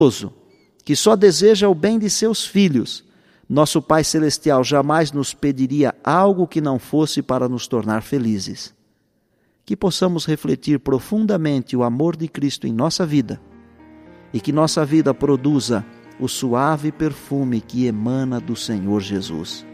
que só deseja o bem de seus filhos, nosso Pai Celestial jamais nos pediria algo que não fosse para nos tornar felizes. Que possamos refletir profundamente o amor de Cristo em nossa vida e que nossa vida produza o suave perfume que emana do Senhor Jesus.